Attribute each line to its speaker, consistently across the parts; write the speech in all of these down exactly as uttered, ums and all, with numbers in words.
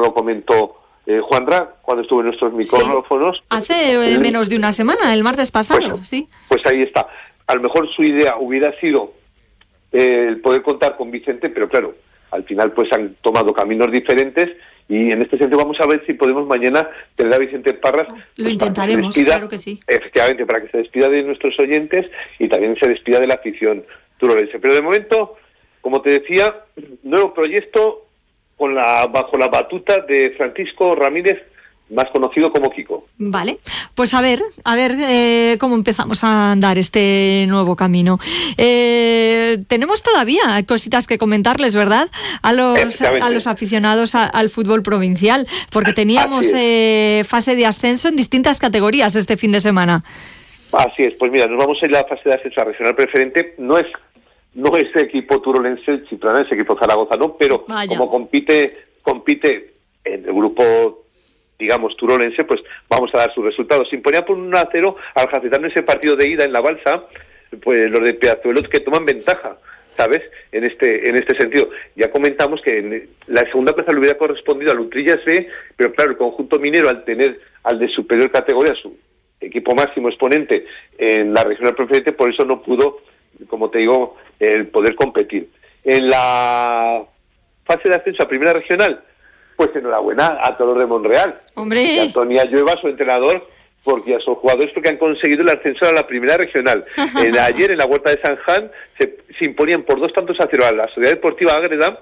Speaker 1: lo comentó eh, Juanra cuando estuvo en nuestros micrófonos.
Speaker 2: Sí. Hace eh, menos de una semana, el martes pasado,
Speaker 1: pues,
Speaker 2: sí.
Speaker 1: Pues ahí está. A lo mejor su idea hubiera sido eh, el poder contar con Vicente, pero claro, al final pues han tomado caminos diferentes y en este sentido vamos a ver si podemos mañana tener a Vicente Parras.
Speaker 2: Lo
Speaker 1: pues,
Speaker 2: intentaremos,
Speaker 1: que despida,
Speaker 2: claro que sí.
Speaker 1: Efectivamente, para que se despida de nuestros oyentes y también se despida de la afición turolense. Pero de momento, como te decía, nuevo proyecto con la bajo la batuta de Francisco Ramírez, más conocido como Kiko.
Speaker 2: Vale, pues a ver, a ver eh, cómo empezamos a andar este nuevo camino. Eh, tenemos todavía cositas que comentarles, ¿verdad? A los a los aficionados a, al fútbol provincial, porque teníamos eh, fase de ascenso en distintas categorías este fin de semana.
Speaker 1: Así es, pues mira, nos vamos a ir a la fase de ascenso a regional preferente. No es no es equipo turolense, el Chiclana, es equipo zaragozano, pero Vaya. como compite compite en el grupo, digamos, turolense, pues vamos a dar sus resultados. Se imponía por un a cero al Jacetano ese partido de ida en la Balsa, pues los de Pedazuelos que toman ventaja, ¿sabes? En este en este sentido. Ya comentamos que en la segunda plaza le hubiera correspondido al Utrillas B, pero claro, el conjunto minero, al tener al de superior categoría, su equipo máximo exponente en la regional preferente, por eso no pudo, como te digo, el poder competir. En la fase de ascenso a primera regional, pues enhorabuena a todos los de Monreal.
Speaker 2: ¡Hombre!
Speaker 1: Y a Antonia Llueva, su entrenador, porque a sus jugadores porque han conseguido el ascenso a la primera regional. En, ayer, en la Huerta de San Juan, se, se imponían por dos tantos a cero a la Sociedad Deportiva Ágreda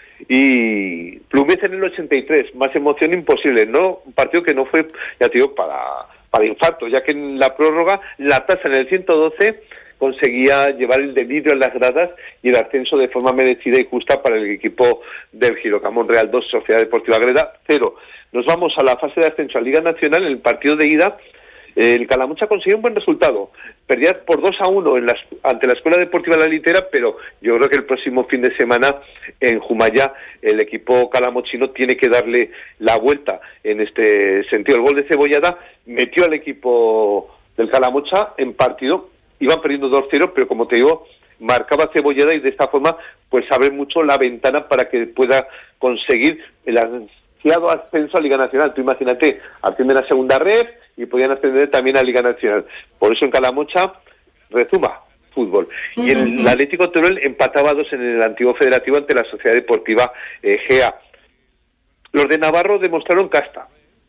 Speaker 1: y Plumez en el ochenta y tres. Más emoción imposible, ¿no? Un partido que no fue, ya te digo, para, para infarto, ya que en la prórroga, la tasa en el ciento doce conseguía llevar el delirio en las gradas y el ascenso de forma merecida y justa para el equipo del Giroca. Monreal dos, Sociedad Deportiva Ágreda cero. Nos vamos a la fase de ascenso a Liga Nacional. En el partido de ida, eh, el Calamocha consiguió un buen resultado. Perdía por dos a uno en las, ante la Escuela Deportiva La Litera, pero yo creo que el próximo fin de semana en Jumaya el equipo calamochino tiene que darle la vuelta en este sentido. El gol de Cebollada metió al equipo del Calamocha en partido. Iban perdiendo dos cero, pero como te digo, marcaba Cebollada y de esta forma pues abre mucho la ventana para que pueda conseguir el ansiado ascenso a Liga Nacional. Tú imagínate, ascienden a segunda red y podían ascender también a Liga Nacional. Por eso en Calamocha rezuma fútbol. Uh-huh. Y el Atlético Teruel empataba dos en el antiguo federativo ante la Sociedad Deportiva eh, G A. Los de Navarro demostraron casta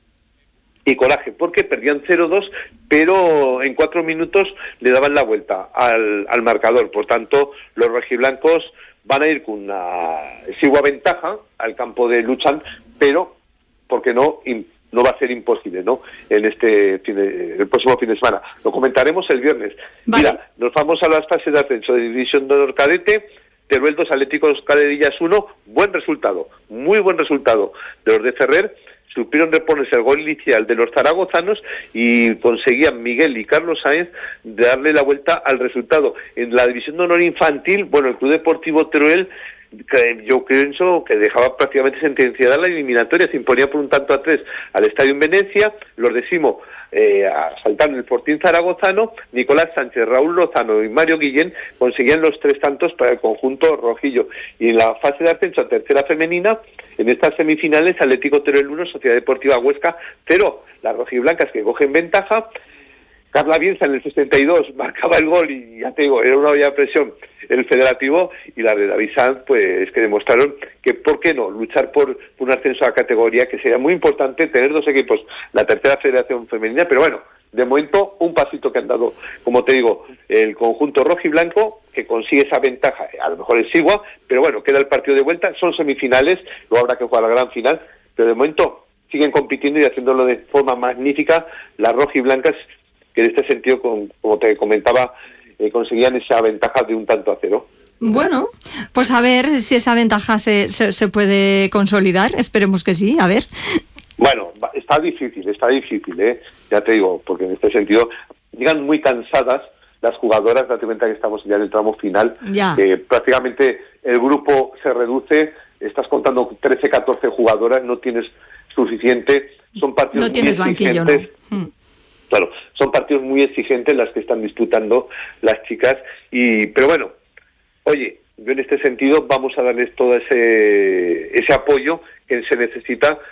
Speaker 1: y coraje, porque perdían cero dos, pero en cuatro minutos le daban la vuelta al, al marcador. Por tanto, los rojiblancos van a ir con una exigua ventaja al campo de Luchan, pero, porque no, no va a ser imposible, ¿no? En este fin de, el próximo fin de semana. Lo comentaremos el viernes. Vale. Mira, nos vamos a las fases de ascenso de División de Honor Cadete. Teruel dos, Atléticos Caderillas uno, buen resultado, muy buen resultado de los de Ferrer. Supieron reponerse el gol inicial de los zaragozanos y conseguían Miguel y Carlos Sáenz darle la vuelta al resultado. En la división de honor infantil, bueno, el Club Deportivo Teruel, yo pienso que dejaba prácticamente sentenciada la eliminatoria, se imponía por un tanto a tres al Estadio en Venecia. Los decimos eh, asaltaron el Fortín zaragozano. Nicolás Sánchez, Raúl Lozano y Mario Guillén conseguían los tres tantos para el conjunto rojillo. Y en la fase de ascenso a tercera femenina, en estas semifinales, Atlético Teruel uno, Sociedad Deportiva Huesca cero. Las rojiblancas que cogen ventaja. Carla Bielsa en el sesenta y dos marcaba el gol y ya te digo, era una olla de presión el federativo, y la de David Sanz, pues que demostraron que por qué no luchar por, por un ascenso a la categoría, que sería muy importante tener dos equipos, la tercera federación femenina, pero bueno, de momento un pasito que han dado, como te digo, el conjunto rojo y blanco, que consigue esa ventaja, a lo mejor es igual, pero bueno, queda el partido de vuelta, son semifinales, luego habrá que jugar la gran final, pero de momento siguen compitiendo y haciéndolo de forma magnífica las rojiblancas, que en este sentido, con, como te comentaba, eh, conseguían esa ventaja de un tanto a cero.
Speaker 2: Bueno, pues a ver si esa ventaja se, se, se puede consolidar, esperemos que sí, a ver.
Speaker 1: Bueno, está difícil, está difícil, ¿eh? Ya te digo, porque en este sentido llegan muy cansadas las jugadoras, date cuenta que estamos ya en el tramo final,
Speaker 2: ya.
Speaker 1: Eh, prácticamente el grupo se reduce, estás contando trece, catorce jugadoras, no tienes suficiente, son partidos
Speaker 2: no tienes
Speaker 1: muy
Speaker 2: banquillo,
Speaker 1: exigentes.
Speaker 2: ¿no? Hmm.
Speaker 1: Claro, son partidos muy exigentes las que están disputando las chicas, y pero bueno, oye, yo en este sentido vamos a darles todo ese ese apoyo que se necesita